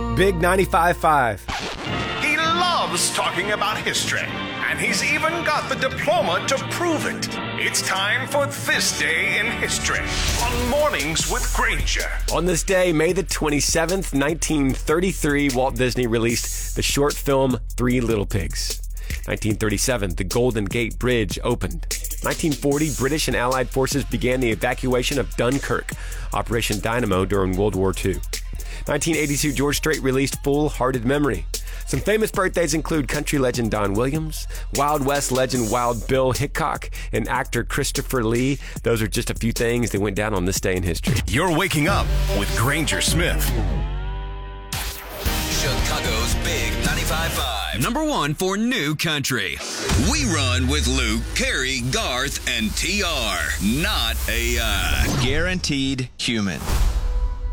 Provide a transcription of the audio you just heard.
Big 95.5. He loves talking about history, and he's even got the diploma to prove it. It's time for This Day in History on Mornings with Granger. On this day, May the 27th, 1933, Walt Disney released the short film Three Little Pigs. 1937, the Golden Gate Bridge opened. 1940, British and Allied forces began the evacuation of Dunkirk, Operation Dynamo during World War II. 1982, George Strait released Full Hearted Memory. Some famous birthdays include country legend Don Williams, Wild West legend Wild Bill Hickok, and actor Christopher Lee. Those are just a few things that went down on this day in history. You're waking up with Granger Smith. Chicago's Big 95.5. Number one for new country. We run with Luke, Carrie, Garth, and TR. Not AI. Guaranteed human.